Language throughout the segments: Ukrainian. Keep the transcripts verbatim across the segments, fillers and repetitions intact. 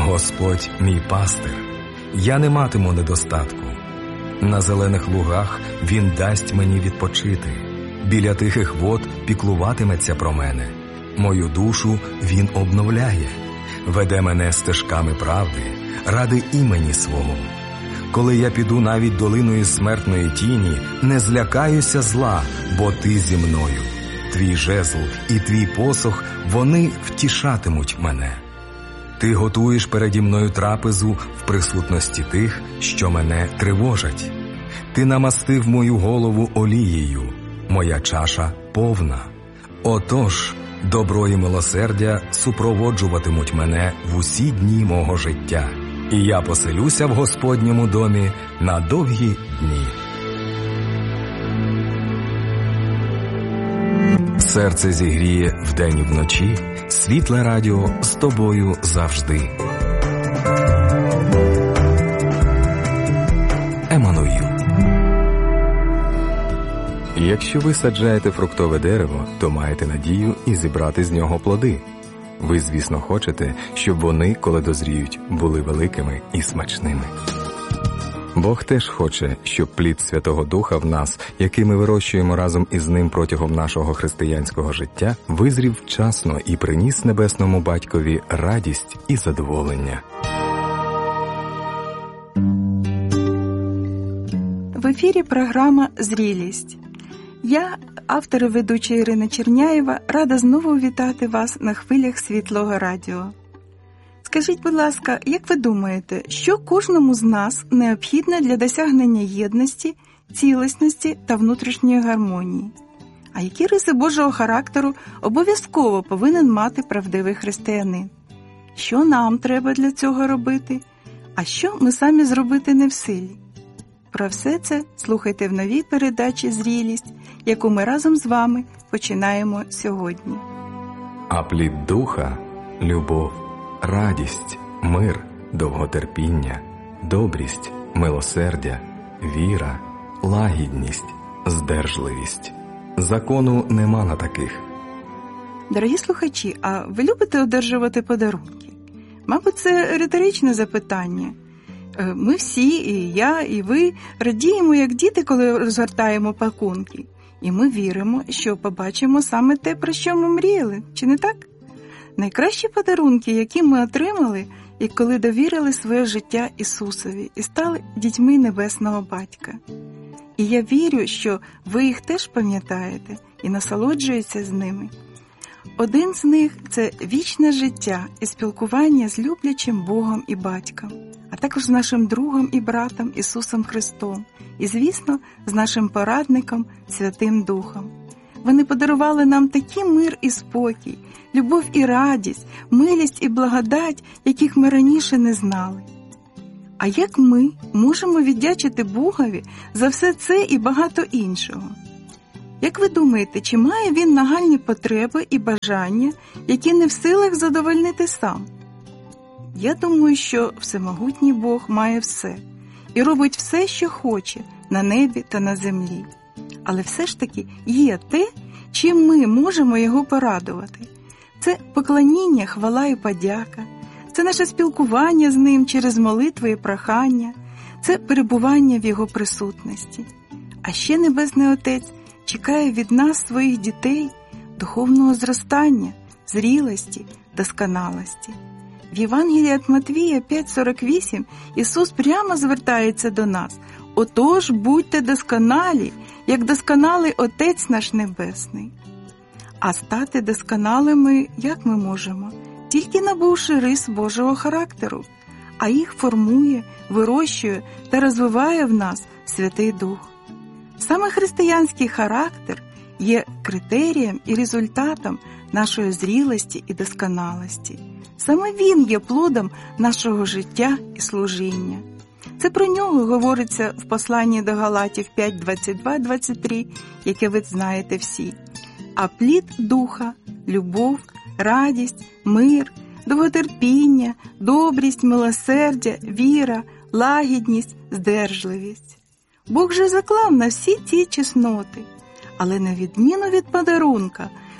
Господь мій пастир, я не матиму недостатку. На зелених лугах Він дасть мені відпочити. Біля тихих вод піклуватиметься про мене. Мою душу Він обновляє. Веде мене стежками правди, ради імені свого. Коли я піду навіть долиною смертної тіні, не злякаюся зла, бо ти зі мною. Твій жезл і твій посох, вони втішатимуть мене. Ти готуєш переді мною трапезу в присутності тих, що мене тривожать. Ти намастив мою голову олією, моя чаша повна. Отож, добро і милосердя супроводжуватимуть мене в усі дні мого життя, і я поселюся в Господньому домі на довгі дні. Серце зігріє вдень і вночі, світле радіо з тобою завжди. Еммануїл. Якщо ви саджаєте фруктове дерево, то маєте надію і зібрати з нього плоди. Ви, звісно, хочете, щоб вони, коли дозріють, були великими і смачними. Бог теж хоче, щоб плід Святого Духа в нас, який ми вирощуємо разом із Ним протягом нашого християнського життя, визрів вчасно і приніс Небесному Батькові радість і задоволення. В ефірі програма «Зрілість». Я, автор і ведуча Ірина Черняєва, рада знову вітати вас на хвилях Світлого радіо. Скажіть, будь ласка, як ви думаєте, що кожному з нас необхідно для досягнення єдності, цілісності та внутрішньої гармонії? А які риси Божого характеру обов'язково повинен мати правдивий християнин? Що нам треба для цього робити? А що ми самі зробити не в силі? Про все це слухайте в новій передачі «Зрілість», яку ми разом з вами починаємо сьогодні. А плід Духа – любов, радість, мир, довготерпіння, добрість, милосердя, віра, лагідність, здержливість. Закону нема на таких. Дорогі слухачі, а ви любите одержувати подарунки? Мабуть, це риторичне запитання. Ми всі, і я, і ви, радіємо, як діти, коли розгортаємо пакунки. І ми віримо, що побачимо саме те, про що ми мріяли. Чи не так? Найкращі подарунки, які ми отримали, і коли довірили своє життя Ісусові і стали дітьми Небесного Батька. І я вірю, що ви їх теж пам'ятаєте і насолоджуєтеся з ними. Один з них – це вічне життя і спілкування з люблячим Богом і Батьком, а також з нашим другом і братом Ісусом Христом і, звісно, з нашим порадником Святим Духом. Вони подарували нам такий мир і спокій, любов і радість, милість і благодать, яких ми раніше не знали. А як ми можемо віддячити Богові за все це і багато іншого? Як ви думаєте, чи має Він нагальні потреби і бажання, які не в силах задовольнити сам? Я думаю, що всемогутній Бог має все і робить все, що хоче на небі та на землі. Але все ж таки є те, чим ми можемо Його порадувати. Це поклоніння, хвала і подяка, це наше спілкування з Ним через молитви і прохання, це перебування в Його присутності. А ще Небесний Отець чекає від нас, своїх дітей, духовного зростання, зрілості, досконалості. В Євангелії від Матвія п'ять сорок вісім Ісус прямо звертається до нас: «Отож, будьте досконалі, як досконалий Отець наш Небесний». А стати досконалими як ми можемо? Тільки набувши рис Божого характеру, а їх формує, вирощує та розвиває в нас Святий Дух. Саме християнський характер є критерієм і результатом нашої зрілості і досконалості. Саме він є плодом нашого життя і служіння. Це про нього говориться в посланні до Галатів п'ять двадцять два двадцять три, яке ви знаєте всі. А плід Духа – любов, радість, мир, довготерпіння, добрість, милосердя, віра, лагідність, здержливість. Бог же заклав на всі ці чесноти, але на відміну від подарунка,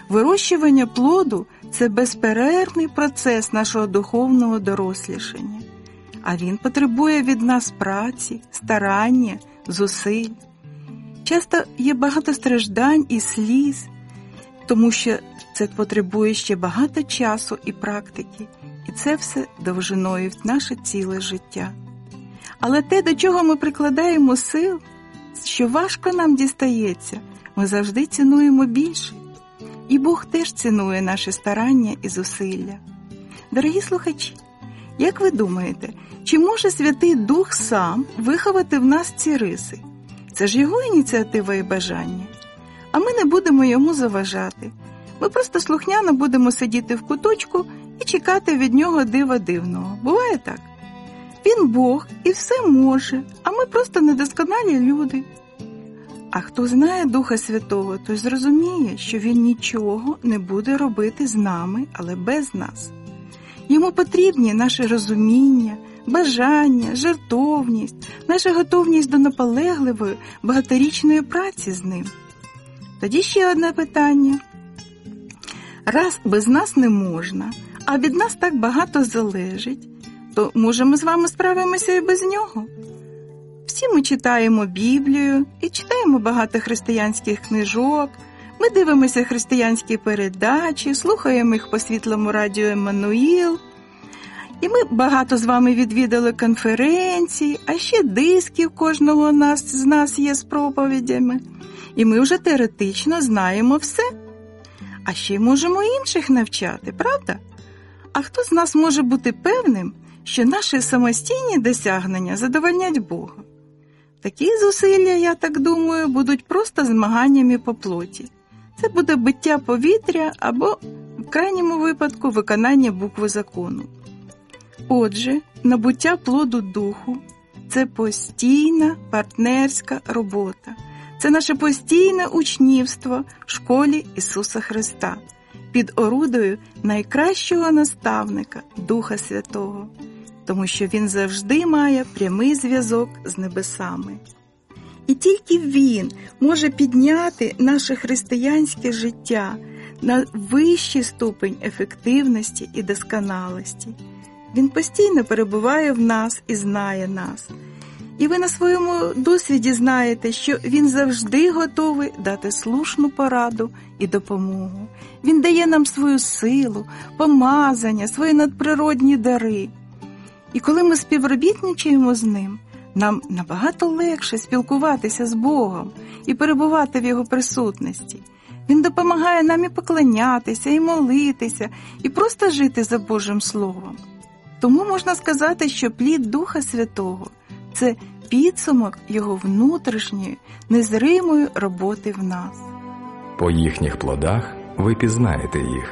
Вирощування плоду – це безперервний процес нашого духовного дорослішання. А він потребує від нас праці, старання, зусиль. Часто є багато страждань і сліз, тому що це потребує ще багато часу і практики, і це все довжиною в наше ціле життя. Але те, до чого ми прикладаємо сил, що важко нам дістається, ми завжди цінуємо більше. І Бог теж цінує наші старання і зусилля. Дорогі слухачі, як ви думаєте, чи може Святий Дух сам виховати в нас ці риси? Це ж його ініціатива і бажання. А ми не будемо йому заважати. Ми просто слухняно будемо сидіти в куточку і чекати від нього дива дивного. Буває так? Він Бог і все може, а ми просто недосконалі люди. А хто знає Духа Святого, той зрозуміє, що Він нічого не буде робити з нами, але без нас. Йому потрібні наше розуміння, бажання, жертовність, наша готовність до наполегливої, багаторічної праці з ним. Тоді ще одне питання. Раз без нас не можна, а від нас так багато залежить, то, може, ми з вами справимося і без нього? Всі ми читаємо Біблію і читаємо багато християнських книжок, ми дивимося християнські передачі, слухаємо їх по світлому радіо Еммануїл. І ми багато з вами відвідали конференції, а ще диски в кожного нас, з нас є з проповідями. І ми вже теоретично знаємо все. А ще й можемо інших навчати, правда? А хто з нас може бути певним, що наші самостійні досягнення задовольнять Бога? Такі зусилля, я так думаю, будуть просто змаганнями по плоті. Це буде биття повітря або, в крайньому випадку, виконання букви закону. Отже, набуття плоду Духу – це постійна партнерська робота. Це наше постійне учнівство в школі Ісуса Христа під орудою найкращого наставника Духа Святого, тому що Він завжди має прямий зв'язок з небесами. І тільки Він може підняти наше християнське життя на вищий ступень ефективності і досконалості. Він постійно перебуває в нас і знає нас. І ви на своєму досвіді знаєте, що Він завжди готовий дати слушну пораду і допомогу. Він дає нам свою силу, помазання, свої надприродні дари. І коли ми співробітничаємо з Ним, нам набагато легше спілкуватися з Богом і перебувати в Його присутності. Він допомагає нам і поклонятися, і молитися, і просто жити за Божим Словом. Тому можна сказати, що плід Духа Святого – це підсумок Його внутрішньої, незримої роботи в нас. По їхніх плодах ви пізнаєте їх.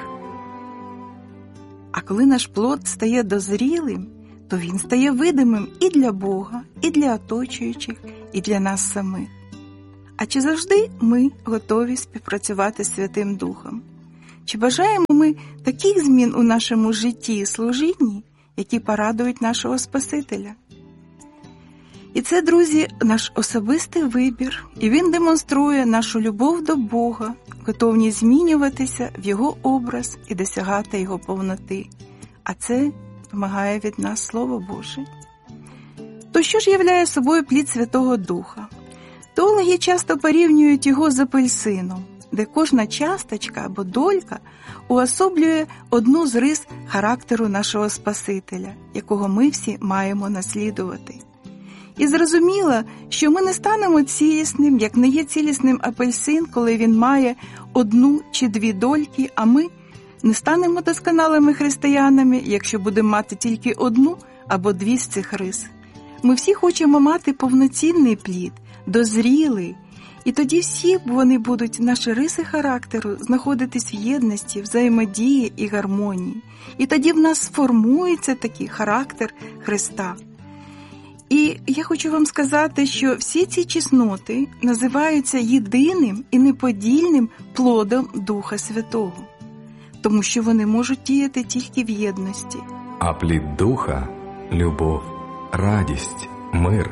А коли наш плод стає дозрілим, то він стає видимим і для Бога, і для оточуючих, і для нас самих. А чи завжди ми готові співпрацювати з Святим Духом? Чи бажаємо ми таких змін у нашому житті і служінні, які порадують нашого Спасителя? І це, друзі, наш особистий вибір, і він демонструє нашу любов до Бога, готовність змінюватися в Його образ і досягати Його повноти. А це вимагає від нас Слово Боже. То що ж являє собою плід Святого Духа? Теологи часто порівнюють його з апельсином, де кожна часточка або долька уособлює одну з рис характеру нашого Спасителя, якого ми всі маємо наслідувати. І зрозуміло, що ми не станемо цілісним, як не є цілісним апельсин, коли він має одну чи дві дольки, а ми не станемо досконалими християнами, якщо будемо мати тільки одну або дві з цих рис. Ми всі хочемо мати повноцінний плід, дозрілий, і тоді всі вони будуть, наші риси характеру, знаходитись в єдності, взаємодії і гармонії. І тоді в нас сформується такий характер Христа. І я хочу вам сказати, що всі ці чесноти називаються єдиним і неподільним плодом Духа Святого, тому що вони можуть діяти тільки в єдності. А плід Духа – любов, радість, мир,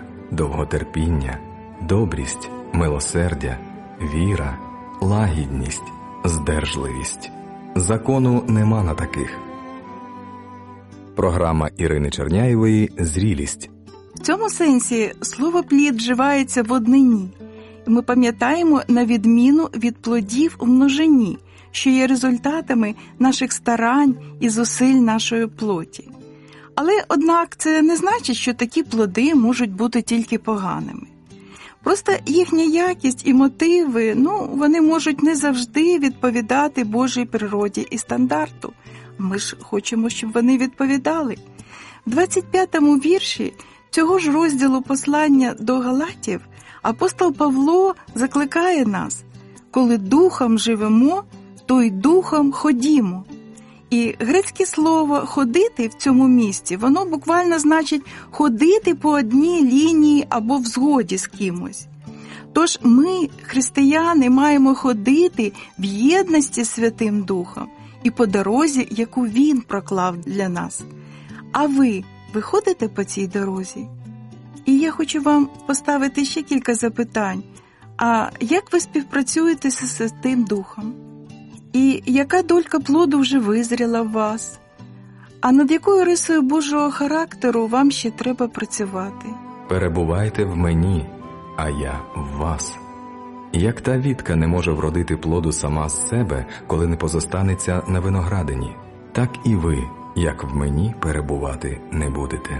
довготерпіння, добрість, милосердя, віра, лагідність, здержливість. Закону нема на таких. Програма Ірини Черняєвої «Зрілість». В цьому сенсі слово «плід» вживається в однині. Ми пам'ятаємо на відміну від плодів у множині, що є результатами наших старань і зусиль нашої плоті. Але, однак, це не значить, що такі плоди можуть бути тільки поганими. Просто їхня якість і мотиви, ну, вони можуть не завжди відповідати Божій природі і стандарту. Ми ж хочемо, щоб вони відповідали. В двадцять п'ятому вірші цього ж розділу послання до Галатів апостол Павло закликає нас: «Коли духом живемо, то й духом ходімо». І грецьке слово «ходити» в цьому місці, воно буквально значить ходити по одній лінії або в згоді з кимось. Тож ми, християни, маємо ходити в єдності з Святим Духом і по дорозі, яку Він проклав для нас. А ви, ви ходите по цій дорозі? І я хочу вам поставити ще кілька запитань. А як ви співпрацюєте зі Святим Духом? І яка долька плоду вже визріла в вас? А над якою рисою Божого характеру вам ще треба працювати? Перебувайте в мені, а я в вас. Як та вітка не може вродити плоду сама з себе, коли не позостанеться на виноградині, так і ви, як в мені, перебувати не будете.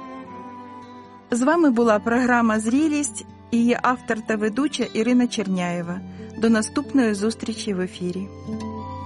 З вами була програма «Зрілість» і її автор та ведуча Ірина Черняєва. До наступної зустрічі в ефірі.